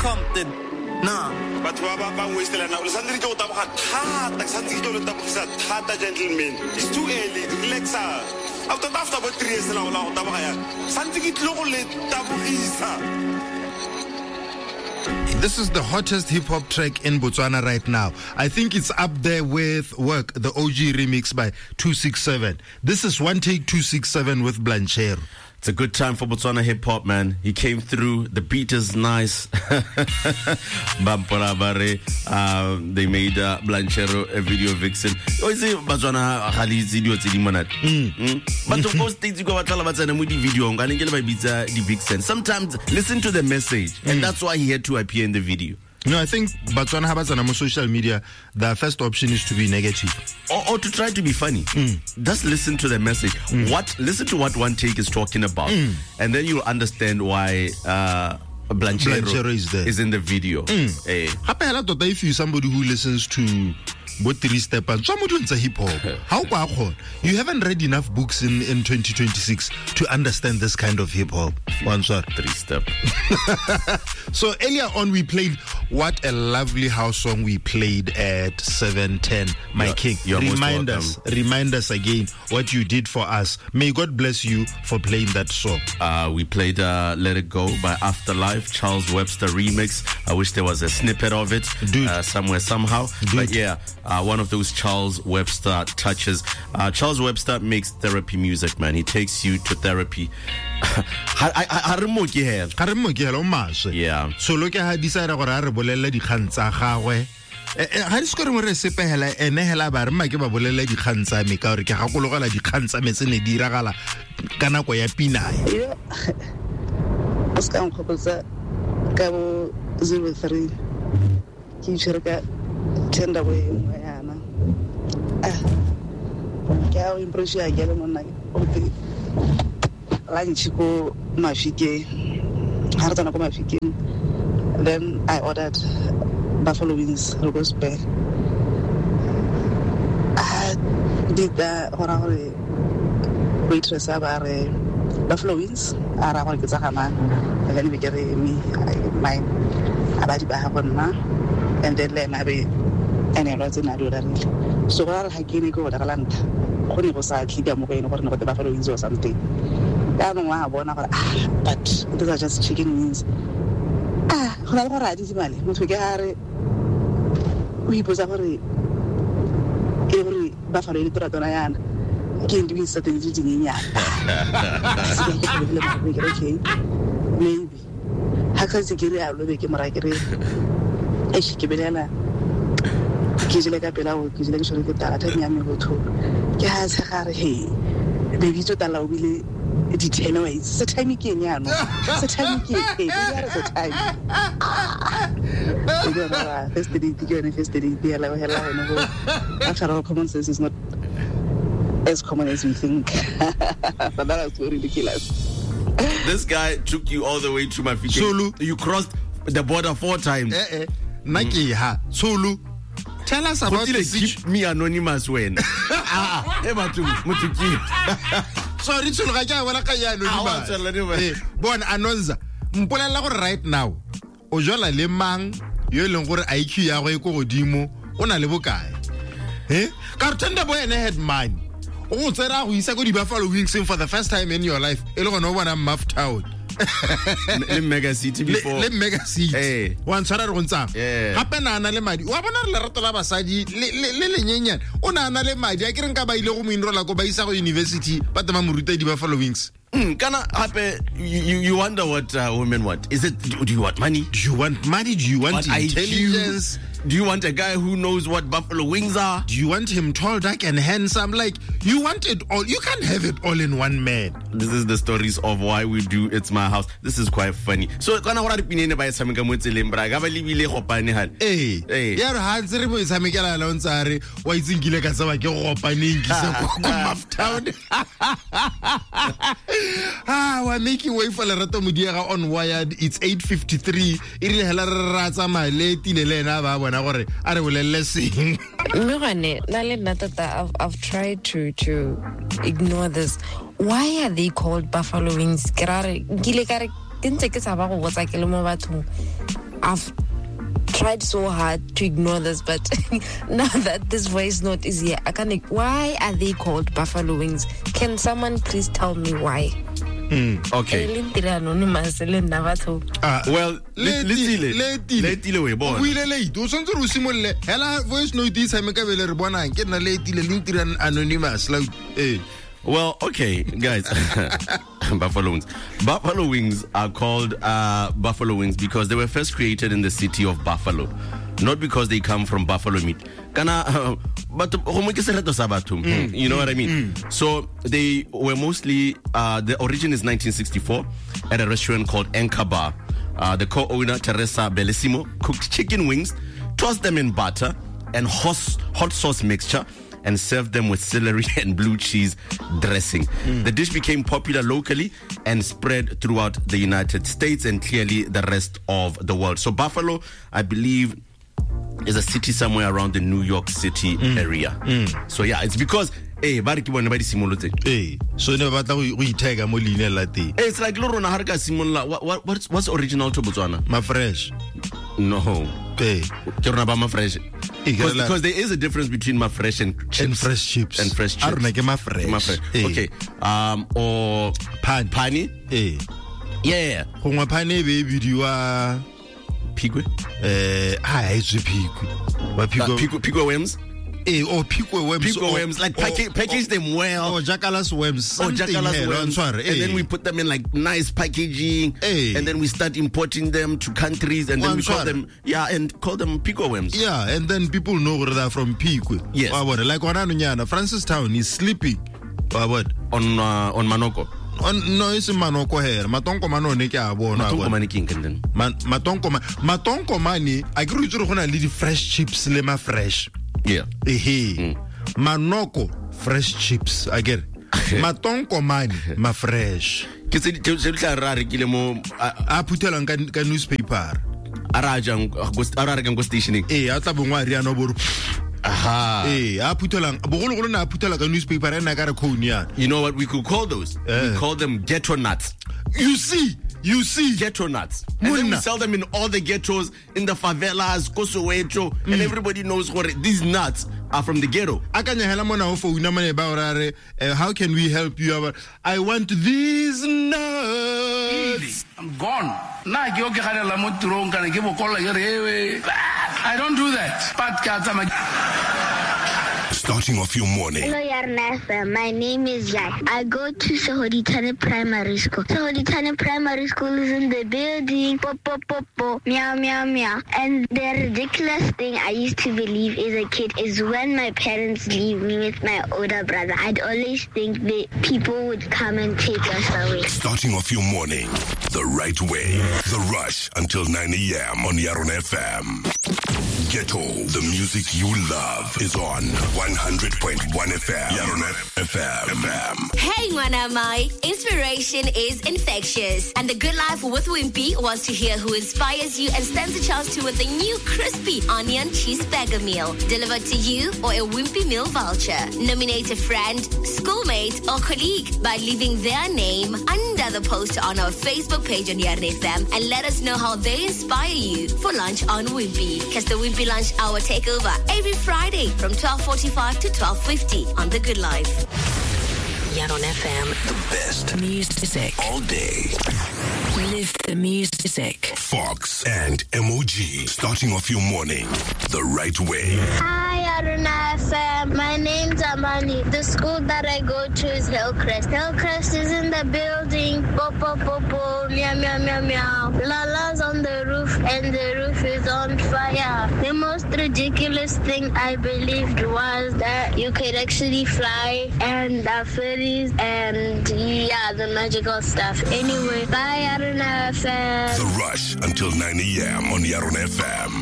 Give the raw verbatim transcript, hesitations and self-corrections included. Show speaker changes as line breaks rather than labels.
Compton. Nah.
But what about wasting an hour? Something to go hard, something to go hard, gentlemen. It's too early. Relax. After after about three years now, something it locally tabuisa.
This is the hottest hip-hop track in Botswana right now. I think it's up there with Work, the O G remix by two six seven. This is One Take two six seven with Blanchero.
It's a good time for Botswana hip-hop, man. He came through. The beat is nice. Bamporabare. Uh, they made uh, Blanchero a video vixen. Oh, is it Botswana Khalizi do tse di monate? Mm. But of course, things you go about Talabatana with the video. I'm going to get the vixen. Sometimes listen to the message, and that's why he had to appear in the video.
No, I think Botswana Habazana on social media, the first option is to be negative.
Or, or to try to be funny. Mm. Just listen to the message. Mm. What Listen to what One Take is talking about. Mm. And then you'll understand why uh, Blanchero,
Blanchero is, there.
is in the video. Mm. Hey.
If you're somebody who listens to both three step and somebody who's a hip hop, how you haven't read enough books in, in twenty twenty-six to understand this kind of hip hop. One shot.
Three step.
So earlier on we played What a Lovely House song we played at seven ten. My
you're,
king.
You're
remind us, remind us again what you did for us. May God bless you for playing that song.
Uh, we played uh, Let It Go by Afterlife, Charles Webster remix. I wish there was a snippet of it uh, somewhere, somehow. Dude. But yeah, uh, one of those Charles Webster touches. Uh, Charles Webster makes therapy music, man. He takes you to therapy.
Yeah. So look at how decide gore a re bolella dikgang tsa gagwe. Ga di skore mo re sepehela ene hela ba re ma ke ba bolella dikgang tsa me ka gore ke gakologela dikgang tsa me tsene di iragala ka nako ya pina.
O ska nkgopotsa ka bo zero three ke itshwere ka tender way nngwe yana. Ke a o impress ya ke le monna o te lunch ko Mafike. Ha re tsana ko Mafike. Then I ordered Buffalo Wings, Rogosbe. I did the horror waitress about Buffalo Wings. I want to get a man, and then we get me, mine, about the Bahabana, and then let me be any rods in Adura. So I'll have to go to the land. When it was like he got moving over the Buffalo Wings or something. I don't want to, but these are just chicken wings. Ah, go na go ra di mali motho ke ha re o iposa gore e re ba fa le tora tona yana ke ndi bisa teng di dinyana okay maybe ha ka se ke re a lo be ke mora ke re e shi ke belela ke jile ka pela o ke jile ke shore ke tala ta nya me go tholo ke ha se ga re he baby to tala o bile di ten ways se time ke nya no se time ke ke ya se time yeah first day the first day the la hela no after all common sense is not as common as we think. But that was so ridiculous.
This guy took you all the way to my feet.
Sulu,
you crossed the border four times.
Eh eh naki ha Sulu, tell us about
the keep me anonymous when ah eh batho mothuki.
Sorry, Sulu ga ja wala ka ya anonymous. Eh bon anonza mpolela go right now o jola le mang yo leng gore I Q ya go e go godimo o na le bokae eh ka re tenda boy ene head man o tsera go isa go di Buffalo Wings for the first time in your life e le gona o bona Muff Town
le Mega City before
le Mega City
eh
wa ntshwara re go ntsa gape na ana le madi wa bona re le rato la basadi le le nyenyane o na ana le madi a ke reng ka ba ile go mo enrolla go ba isa go university ba tama moruta di Buffalo Wings.
Mm, Kana happy, you you wonder what uh, women want. Is it do you want money?
Do you want money? Do you want
what
intelligence?
I Q? Do you want a guy who knows what Buffalo Wings are?
Do you want him tall, dark, and handsome? Like, you want it all. You can't have it all in one man.
This is the stories of why we do It's My House. This is quite funny. So, kana hora dipinene ba samika mo tseleng bra ga ba libile gopane han.
Eh. Eh. Ya re ha tsere mo samikela la ontsare wa itsingile ka tsaba ke gopaneng ke se go Muff Town. Ah, we're making way for Lerato Mudiega on Wired. It's eight fifty-three. Irile hela ratsa male tinelena ba bona gore are bolelle sing.
Megane la le natata I've I've tried to to ignore this. Why are they called Buffalo Wings? Kerare gile kare tintse ke sa ba go botsa ke le mo bathong. I've tried so hard to ignore this, but now that this voice note is here, I can't. Why are they called buffalo wings? Can someone please tell me why?
Mm, okay.
Uh,
well,
letile letile we bona o ile late o sontse re simolle hela voice note is me ka bele re bona ke na letile lintira anonymous like eh
well, okay, guys. Buffalo wings. Buffalo wings are called uh, buffalo wings because they were first created in the city of Buffalo, not because they come from buffalo meat. Kana, but you know what I mean. Mm. So they were mostly uh, the origin is nineteen sixty-four at a restaurant called Enka Bar. Uh, the co-owner Teresa Bellissimo cooked chicken wings, tossed them in butter and hot, hot sauce mixture, and served them with celery and blue cheese dressing. Mm. The dish became popular locally and spread throughout the United States and clearly the rest of the world. So Buffalo, I believe, is a city somewhere around the New York City mm. area. Mm. So yeah, it's because eh ba re ke bona ba di simolotse
eh so ne ba batla go itega mo line la teng.
It's like lo rona ha re ka simolla what what's what's original to Botswana?
Ma fresh.
No.
Eh
ke rona ba ma fresh. Because, because there is a difference between ma fresh and chips.
And fresh chips.
And fresh chips.
Arona ke ma fresh.
Ma fresh. Okay. Um or
pan
pani.
Eh.
Yeah.
Go ngwa pani be bidiwa
Pigwe?
Eh, ah, it's a pigwe. What
pigwe? Pigwe, pigwe worms?
Eh, or pigwe worms.
Pigwe worms, like package, package them well.
Or jackalas worms.
Or jackalas worms. And then we put them in like nice packaging.
Eh.
And then we start importing them to countries, and then we call them, yeah, and call them pigwe worms.
Yeah, and then people know where they're from pigwe.
Yes.
Like Wananyana, Francistown is sleeping. What?
On uh, on Manoko.
On no is manoko here. Matonko manone ke a bona.
Matonko mani king then.
Matonko ma matonko mani. I grew to gonna lead fresh chips lema fresh.
Yeah.
Eh. Mm. Manoko fresh chips. I get. Matonko mani ma fresh.
Ke se se tla rare ke le mo
a putela ka newspaper.
Arajang arajang go stationing.
Eh a tla bongwa ri ano boru.
Aha.
Eh, a putelang bogolo golo na putela ka newspaper na ka re khounia.
You know what we could call those? Uh, we call them ghetto nuts.
You see, you see
ghetto nuts. And Muna. Then we sell them in all the ghettos, in the favelas, Kosoweto, mm. and everybody knows what it, these nuts are from the ghetto.
Akanya hela mona ho founa mane ba orare, how can we help you? I want these nuts.
I'm gone. Na ke o ke gana la mo tirong kana ke bokolla ke re I don't do that. But Katama.
Starting off your morning.
Hello, Yarnasa. My name is Jack. I go to Sohoditane Primary School. Sohoditane Primary School is in the building. Po, po, po, po. Meow, meow, meow. And the ridiculous thing I used to believe as a kid is when my parents leave me with my older brother, I'd always think that people would come and take us away.
Starting off your morning the right way. The Rush until nine a.m. on Yaron F M. Ghetto, the music you love, is on one hundred point one F M. Yaron F M.
Hey, Mwanamai. Inspiration is infectious. And The Good Life with Wimpy wants to hear who inspires you and stands a chance to win the new crispy onion cheeseburger meal delivered to you or a Wimpy meal voucher. Nominate a friend, schoolmate, or colleague by leaving their name under the post on our Facebook page on Yaron F M and let us know how they inspire you for lunch on Wimpy. Catch the Wimpy Lunch Hour takeover every Friday from twelve forty-five to twelve fifty on The Good Life.
Yaron F M.
The best
music
all day.
Live the music.
Fox and M O G. Starting off your morning the right way.
Hi, Yaron F M. My name's Amani. The school that I go to is Hillcrest. Hillcrest is in the building. Po, po, po, po. Meow, meow, meow, meow. Lala's on the roof and the roof is on fire. The most ridiculous thing I believed was that you could actually fly and the fairies and yeah, the magical stuff. Anyway, bye, Yaron F M.
The Rush until nine a.m. on Yaron F M.